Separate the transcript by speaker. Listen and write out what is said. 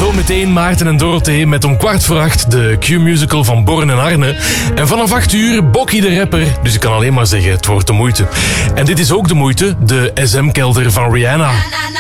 Speaker 1: Zometeen Maarten en Dorothee met om 7:15 de Q-musical van Born en Arne. En vanaf 8:00 Bokkie de rapper. Dus ik kan alleen maar zeggen, het wordt de moeite. En dit is ook de moeite, de SM-kelder van Rihanna.